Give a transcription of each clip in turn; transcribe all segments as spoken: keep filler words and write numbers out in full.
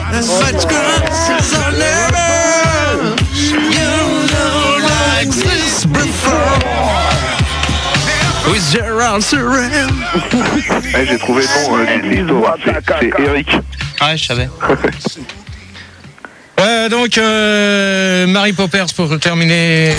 such crosses I never, you know, like this before. With Gerard Surrell. Eh, j'ai trouvé le nom euh, de l'histoire, c'est, c'est Eric. Ouais, je savais. Euh, donc, euh, Mary Poppers pour terminer.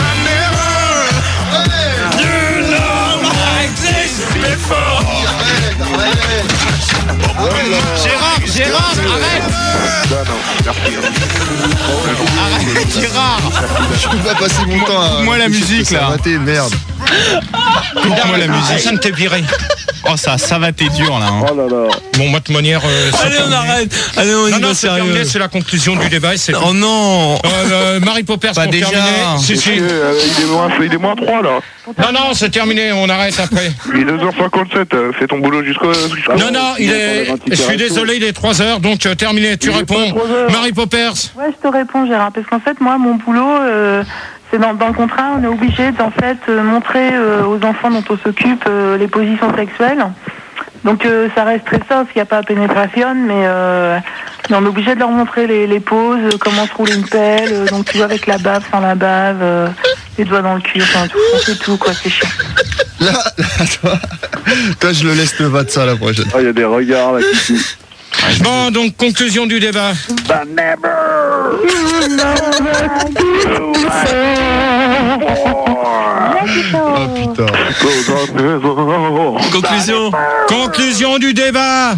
Gérard, Gérard, arrête. Non, non, merci. Arrête, Gérard. Je peux pas passer mon temps à... Coupe-moi la musique, là. Raté, merde. Coupe-moi la musique. Ça ne t'est viré. Oh, ça, ça va t'être dur, là. Hein. Oh là là. Bon, moi, de manière. Euh, Allez, on arrête. Allez, on y non, va non, c'est sérieux. terminé, c'est la conclusion du débat. C'est Oh non. euh, euh, Mary Poppers Pas pour déjà. terminer. Si, si. Euh, il, est moins, il est moins trois là. Non, non, c'est terminé, on arrête après. Il est deux heures cinquante-sept, euh, fais ton boulot jusqu'au... jusqu'au Non, non, il est. Je suis désolé, il est trois heures, donc euh, terminé. Tu Il est réponds. pas trois heures. Mary Poppers. Ouais, je te réponds, Gérard, parce qu'en fait, moi, mon boulot, euh, c'est dans, dans le contrat, on est obligé d'en fait euh, montrer euh, aux enfants dont on s'occupe euh, les positions sexuelles. Donc euh, ça reste très soft, il n'y a pas de pénétration, mais, euh, mais on est obligé de leur montrer les, les poses, euh, comment se roule une pelle, euh, donc tu vois avec la bave, sans la bave, euh, les doigts dans le cul, enfin tout, on fait tout quoi, c'est chiant. Là, là, toi, toi, je le laisse te battre ça la prochaine. Ah, il y a des regards là qui... Bon, donc conclusion du débat. Oh putain. Conclusion. Conclusion du débat.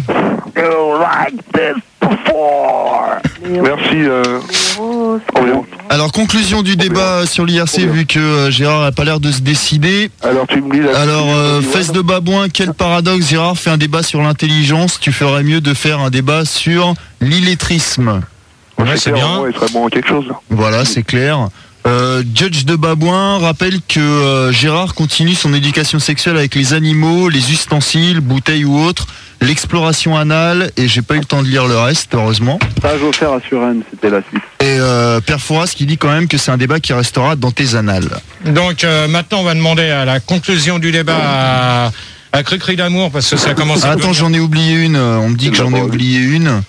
Merci. Euh... Oh, oh, bien. Alors, conclusion du débat sur l'I R C, vu que euh, Gérard n'a pas l'air de se décider. Alors tu me dis... La... Alors, euh, fesse de babouin, quel paradoxe. Gérard fait un débat sur l'intelligence. Tu ferais mieux de faire un débat sur l'illettrisme. Ouais, c'est clair, bien. ouais, il serait bon quelque chose là. Voilà, c'est clair. Euh, Judge de Babouin rappelle que euh, Gérard continue son éducation sexuelle avec les animaux, les ustensiles, bouteilles ou autres, l'exploration anale, et j'ai pas eu le temps de lire le reste, heureusement. Stage offert à Suresnes, c'était la suite. Et euh, Père Fouras qui dit quand même que c'est un débat qui restera dans tes annales. Donc euh, maintenant, on va demander à la conclusion du débat à, à Cricri d'amour, parce que ça commence à... Attends, j'en ai oublié une, on me dit que j'en ai oublié une.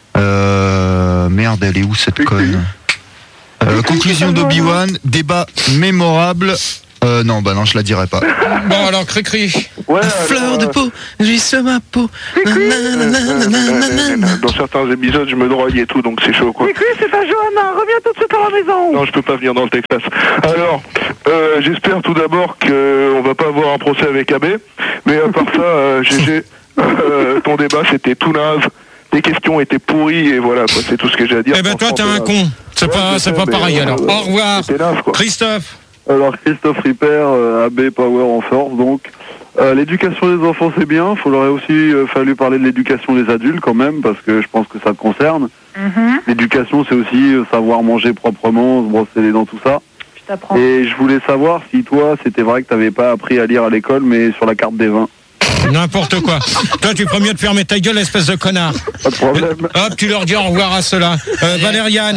Euh, merde, elle est où cette conne? Euh, conclusion d'Obi-Wan, débat mémorable. Euh, non, bah non, je la dirai pas. Bon, alors, Cricri. Ouais, Fleur de peau, juste ma peau. Nanananananana. dans certains épisodes, je me drogue et tout, donc c'est chaud quoi. Cricri, c'est pas Johanna, reviens tout de suite à la maison. Non, je peux pas venir dans le Texas. Alors, euh, j'espère tout d'abord qu'on va pas avoir un procès avec A B, mais à part ça, euh, G G, euh, ton débat c'était tout naze. Les questions étaient pourries et voilà, quoi, c'est tout ce que j'ai à dire. Eh ben, toi, t'es un con. C'est Ouais, pas, je c'est sais, pas mais, pareil, euh, alors. Au revoir. C'était naze, quoi. Christophe. Alors Christophe Ripper, euh, A B Power en force donc. Euh, l'éducation des enfants c'est bien, il aurait aussi euh, fallu parler de l'éducation des adultes quand même, parce que je pense que ça te concerne. Mm-hmm. L'éducation c'est aussi euh, savoir manger proprement, se brosser les dents, tout ça. Je t'apprends. Et je voulais savoir si toi c'était vrai que t'avais pas appris à lire à l'école, mais sur la carte des vins. N'importe quoi. Toi, tu ferais mieux de fermer ta gueule, espèce de connard. Pas de problème. Hop, tu leur dis au revoir à ceux-là. Euh, Valériane.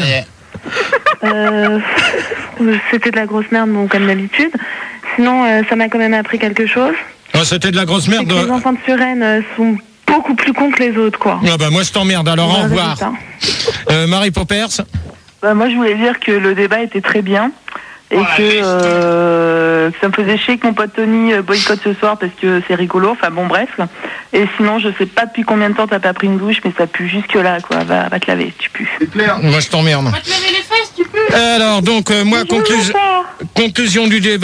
Euh, c'était de la grosse merde, bon, comme d'habitude. Sinon, euh, ça m'a quand même appris quelque chose. Oh, c'était de la grosse C'est merde. que les enfants de Suresnes euh, sont beaucoup plus cons que les autres, quoi. Ah bah moi je t'emmerde, alors au revoir. Euh, Mary Poppers. Bah, moi, je voulais dire que le débat était très bien. Et que, euh, que ça me faisait chier que mon pote Tony euh, boycotte ce soir parce que c'est rigolo. Enfin bon, bref. Et sinon, je sais pas depuis combien de temps t'as pas pris une douche, mais ça pue jusque là, quoi. Va, va te laver, tu pues. C'est clair. Moi je t'emmerde. Va te laver les fesses, tu peux. Alors donc, euh, moi, conclusion, conclusion du débat.